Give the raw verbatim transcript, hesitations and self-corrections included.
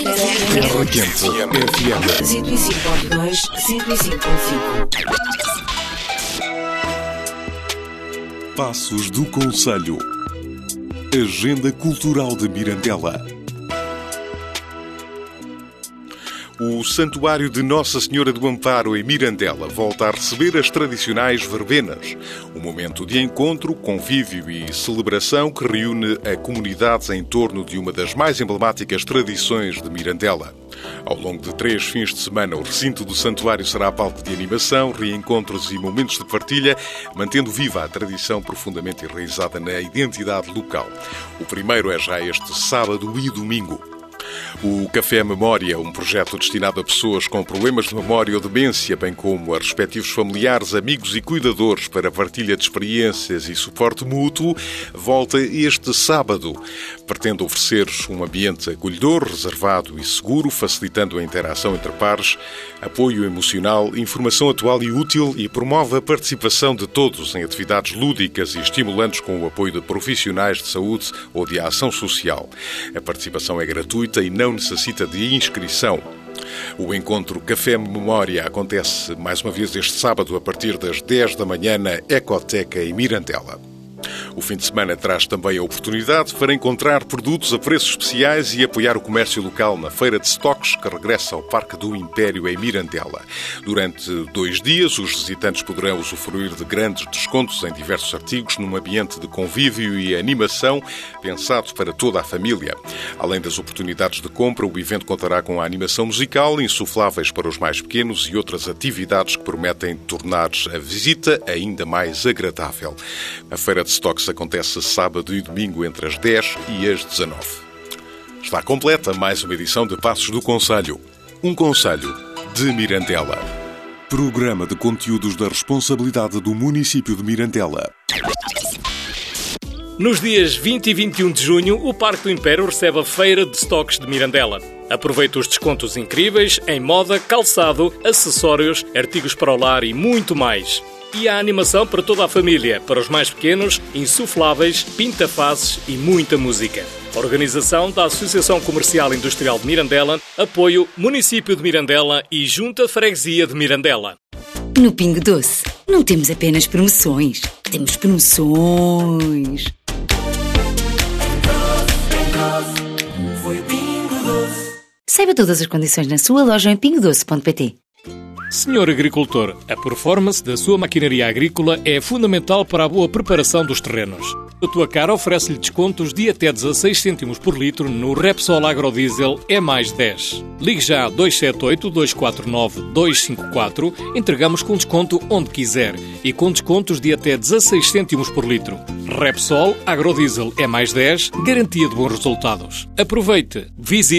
Terra Quente F M. cento e cinco ponto dois, cento e cinco ponto cinco. Passos do Conselho. Agenda Cultural de Mirandela. O Santuário de Nossa Senhora do Amparo em Mirandela volta a receber as tradicionais verbenas, um momento de encontro, convívio e celebração que reúne a comunidade em torno de uma das mais emblemáticas tradições de Mirandela. Ao longo de três fins de semana, o recinto do santuário será palco de animação, reencontros e momentos de partilha, mantendo viva a tradição profundamente enraizada na identidade local. O primeiro é já este sábado e domingo. O Café Memória, um projeto destinado a pessoas com problemas de memória ou demência, bem como a respectivos familiares, amigos e cuidadores para partilha de experiências e suporte mútuo, volta este sábado. Pretende oferecer um ambiente acolhedor, reservado e seguro, facilitando a interação entre pares, apoio emocional, informação atual e útil e promove a participação de todos em atividades lúdicas e estimulantes com o apoio de profissionais de saúde ou de ação social. A participação é gratuita e não necessita de inscrição. O encontro Café Memória acontece mais uma vez este sábado a partir das dez da manhã na Ecoteca em Mirandela. O fim de semana traz também a oportunidade para encontrar produtos a preços especiais e apoiar o comércio local na Feira de Stocks, que regressa ao Parque do Império em Mirandela. Durante dois dias, os visitantes poderão usufruir de grandes descontos em diversos artigos num ambiente de convívio e animação pensado para toda a família. Além das oportunidades de compra, o evento contará com a animação musical, insufláveis para os mais pequenos e outras atividades que prometem tornar a visita ainda mais agradável. A Feira de Stocks acontece sábado e domingo entre as dez e as dezanove. Está completa mais uma edição de Passos do Conselho. Um conselho de Mirandela. Programa de conteúdos da responsabilidade do município de Mirandela. Nos dias vinte e vinte e um de junho, o Parque do Império recebe a Feira de Stocks de Mirandela. Aproveita os descontos incríveis em moda, calçado, acessórios, artigos para o lar e muito mais. E há animação para toda a família, para os mais pequenos, insufláveis, pinta-faces e muita música. Organização da Associação Comercial Industrial de Mirandela, apoio Município de Mirandela e Junta Freguesia de Mirandela. No Pingo Doce, não temos apenas promoções, temos promoções. Saiba todas as condições na sua loja em pingo doce ponto pt. Senhor agricultor, a performance da sua maquinaria agrícola é fundamental para a boa preparação dos terrenos. A tua cara oferece-lhe descontos de até dezasseis cêntimos por litro no Repsol Agrodiesel E mais dez. Ligue já dois sete oito, dois quatro nove, dois cinco quatro, entregamos com desconto onde quiser e com descontos de até dezasseis cêntimos por litro. Repsol Agrodiesel E mais dez, garantia de bons resultados. Aproveite, visite